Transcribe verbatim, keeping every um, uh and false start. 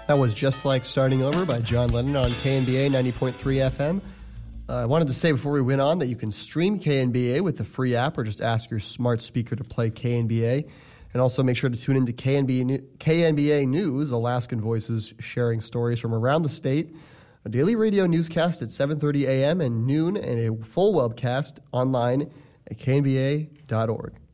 That was Just Like Starting Over by John Lennon on K N B A ninety point three F M. Uh, I wanted to say before we went on that you can stream K N B A with the free app or just ask your smart speaker to play K N B A. And also make sure to tune into K N B A News, Alaskan Voices sharing stories from around the state. A daily radio newscast at seven thirty a.m. and noon, and a full webcast online at K N B A dot org.